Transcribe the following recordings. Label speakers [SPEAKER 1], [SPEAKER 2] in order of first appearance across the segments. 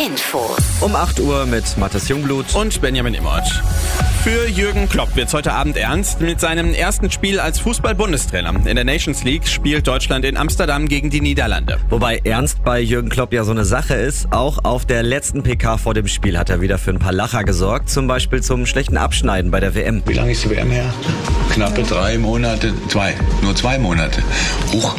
[SPEAKER 1] Infos.
[SPEAKER 2] Um 8 Uhr mit Mathis Jungblut
[SPEAKER 3] und Benjamin Immert. Für Jürgen Klopp wird's heute Abend ernst. Mit seinem ersten Spiel als Fußball-Bundestrainer in der Nations League spielt Deutschland in Amsterdam gegen die Niederlande.
[SPEAKER 2] Wobei ernst bei Jürgen Klopp ja so eine Sache ist. Auch auf der letzten PK vor dem Spiel hat er wieder für ein paar Lacher gesorgt. Zum Beispiel zum schlechten Abschneiden bei der WM.
[SPEAKER 4] Wie lange ist die WM her? Knappe 3 Monate. Nur 2 Monate. Huch.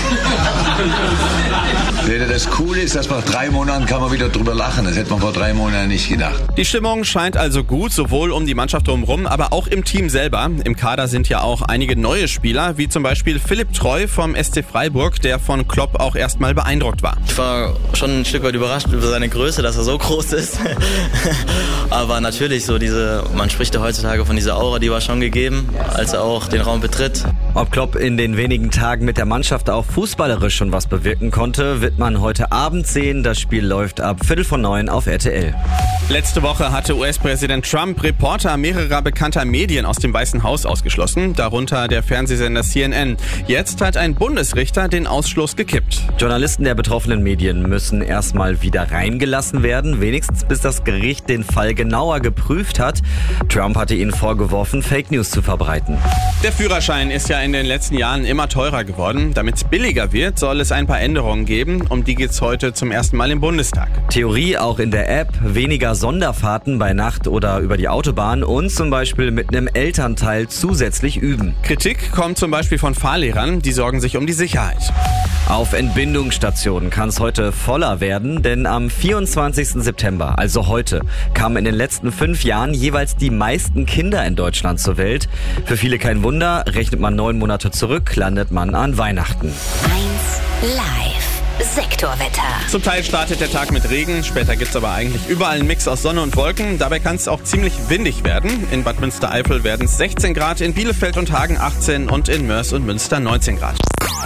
[SPEAKER 4] Das Coole ist, dass nach 3 Monaten kann man wieder drüber lachen. Das hätte man vor 3 Monaten nicht gedacht.
[SPEAKER 3] Die Stimmung scheint also gut, sowohl um die Mannschaft drumherum, aber auch im Team selber. Im Kader sind ja auch einige neue Spieler, wie zum Beispiel Philipp Treu vom SC Freiburg, der von Klopp auch erstmal beeindruckt war.
[SPEAKER 5] Ich war schon ein Stück weit überrascht über seine Größe, dass er so groß ist. Aber natürlich man spricht ja heutzutage von dieser Aura, die war schon gegeben, als er auch den Raum betritt.
[SPEAKER 2] Ob Klopp in den wenigen Tagen mit der Mannschaft auch fußballerisch schon was bewirken konnte, wird man heute Abend sehen. Das Spiel läuft ab 8:45 auf RTL.
[SPEAKER 3] Letzte Woche hatte US-Präsident Trump Reporter mehrerer bekannter Medien aus dem Weißen Haus ausgeschlossen, darunter der Fernsehsender CNN. Jetzt hat ein Bundesrichter den Ausschluss gekippt.
[SPEAKER 2] Journalisten der betroffenen Medien müssen erstmal wieder reingelassen werden, wenigstens bis das Gericht den Fall genauer geprüft hat. Trump hatte ihnen vorgeworfen, Fake News zu verbreiten.
[SPEAKER 3] Der Führerschein ist ja in den letzten Jahren immer teurer geworden. Damit es billiger wird, soll es ein paar Änderungen geben. Um die geht's heute zum ersten Mal im Bundestag.
[SPEAKER 2] Theorie auch in der App, weniger Sonderfahrten bei Nacht oder über die Autobahn und zum Beispiel mit einem Elternteil zusätzlich üben.
[SPEAKER 3] Kritik kommt zum Beispiel von Fahrlehrern, die sorgen sich um die Sicherheit.
[SPEAKER 2] Auf Entbindungsstationen kann es heute voller werden, denn am 24. September, also heute, kamen in den letzten 5 Jahren jeweils die meisten Kinder in Deutschland zur Welt. Für viele kein Wunder, rechnet man 9 Monate zurück, landet man an Weihnachten.
[SPEAKER 1] 1 Live. Sektorwetter.
[SPEAKER 3] Zum Teil startet der Tag mit Regen, später gibt's aber eigentlich überall einen Mix aus Sonne und Wolken. Dabei kann es auch ziemlich windig werden. In Bad Münstereifel werden es 16 Grad, in Bielefeld und Hagen 18 und in Mörs und Münster 19 Grad.